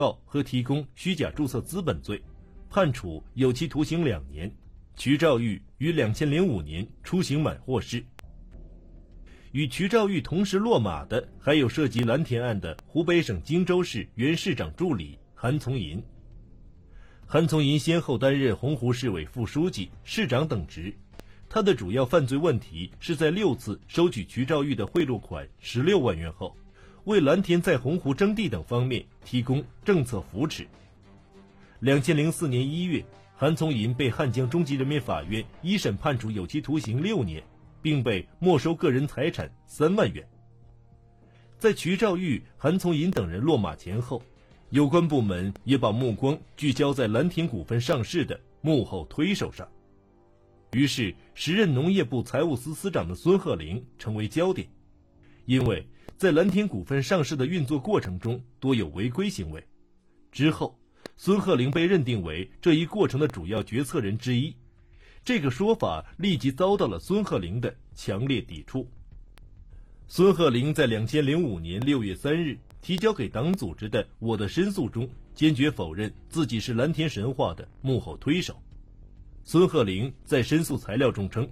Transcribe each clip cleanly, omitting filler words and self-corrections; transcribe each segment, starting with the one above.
和提供虚假注册资本罪，判处有期徒刑2年。瞿兆玉于2005年出刑满获释。与瞿兆玉同时落马的还有涉及蓝田案的湖北省荆州市原市长助理韩从银。韩从银先后担任洪湖市委副书记、市长等职，他的主要犯罪问题是在6次收取瞿兆玉的贿赂款16万元后，为蓝田在洪湖征地等方面提供政策扶持。2004年1月，韩从银被汉江中级人民法院一审判处有期徒刑6年，并被没收个人财产3万元。在瞿兆玉、韩从银等人落马前后，有关部门也把目光聚焦在蓝田股份上市的幕后推手上。于是，时任农业部财务司司长的孙鹤龄成为焦点，因为在蓝田股份上市的运作过程中多有违规行为。之后，孙鹤龄被认定为这一过程的主要决策人之一，这个说法立即遭到了孙鹤龄的强烈抵触。孙鹤龄在2005年6月3日提交给党组织的我的申诉中，坚决否认自己是蓝田神话的幕后推手。孙鹤龄在申诉材料中称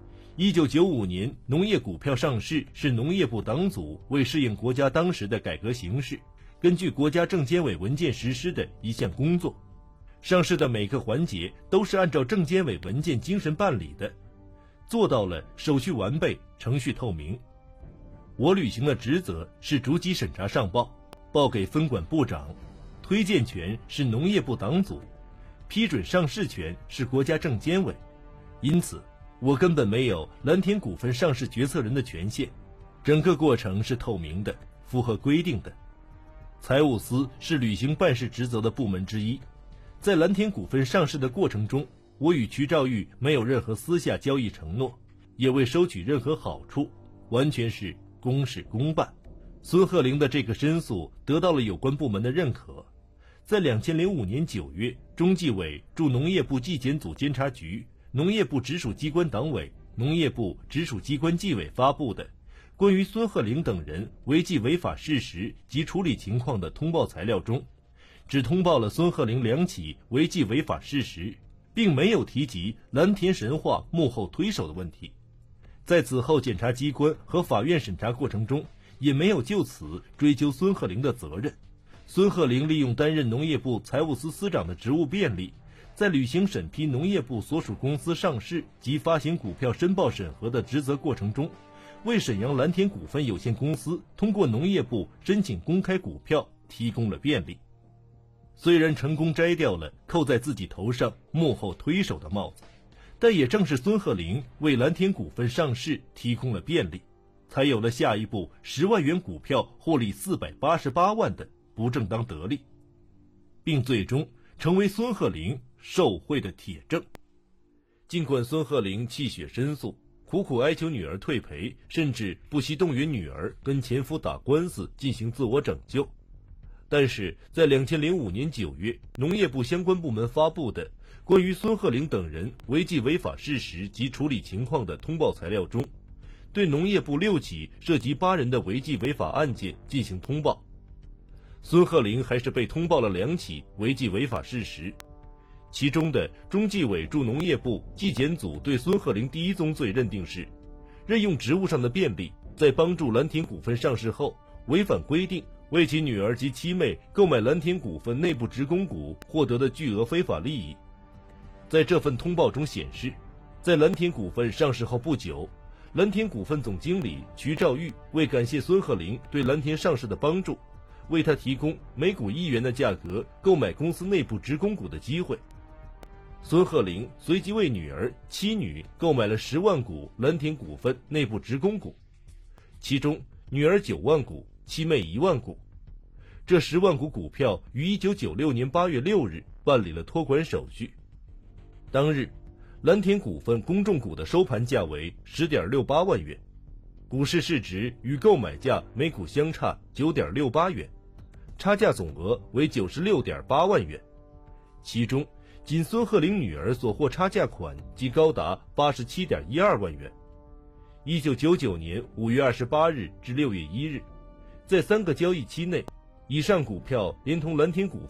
，1995年农业股票上市是农业部党组为适应国家当时的改革形势，根据国家证监委文件实施的一项工作，上市的每个环节都是按照证监委文件精神办理的，做到了手续完备、程序透明。我履行的职责是逐级审查上报，报给分管部长，推荐权是农业部党组，批准上市权是国家证监委，因此我根本没有蓝田股份上市决策人的权限，整个过程是透明的，符合规定的。财务司是履行办事职责的部门之一，在蓝田股份上市的过程中，我与瞿兆玉没有任何私下交易承诺，也未收取任何好处，完全是公事公办。孙鹤龄的这个申诉得到了有关部门的认可。在2005年9月，中纪委驻农业部纪检组监察局、农业部直属机关党委、农业部直属机关纪委发布的关于孙鹤龄等人违纪违法事实及处理情况的通报材料中，只通报了孙鹤龄2起违纪违法事实，并没有提及蓝田神话幕后推手的问题。在此后检察机关和法院审查过程中，也没有就此追究孙鹤龄的责任。孙鹤龄利用担任农业部财务司司长的职务便利，在履行审批农业部所属公司上市及发行股票申报审核的职责过程中，为沈阳蓝田股份有限公司通过农业部申请公开股票提供了便利。虽然成功摘掉了扣在自己头上幕后推手的帽子，但也正是孙鹤龄为蓝田股份上市提供了便利，才有了下一步10万元股票获利488万的不正当得利，并最终成为孙鹤龄受贿的铁证。尽管孙鹤龄泣血申诉，苦苦哀求女儿退赔，甚至不惜动员女儿跟前夫打官司进行自我拯救，但是在2005年9月，农业部相关部门发布的关于孙鹤龄等人违纪违法事实及处理情况的通报材料中，对农业部6起涉及8人的违纪违法案件进行通报。孙鹤龄还是被通报了2起违纪违法事实，其中的中纪委驻农业部纪检组对孙鹤龄第一宗罪认定是任用职务上的便利，在帮助蓝田股份上市后违反规定，为其女儿及妻妹购买蓝田股份内部职工股获得的巨额非法利益。在这份通报中显示，在蓝田股份上市后不久，蓝田股份总经理瞿兆玉为感谢孙鹤龄对蓝田上市的帮助，为他提供每股1元的价格购买公司内部职工股的机会。孙鹤龄随即为女儿、妻女购买了10万股蓝田股份内部职工股，其中女儿9万股，妻妹1万股。这10万股股票于1996年8月6日办理了托管手续。当日，蓝田股份公众股的收盘价为 10.68 万元，股市市值与购买价每股相差 9.68 元，差价总额为 96.8 万元，其中仅孙鹤龄女儿所获差价款即高达 87.12 万元。1999年5月28日至6月1日，在3个交易期内， 以上股票连同蓝天股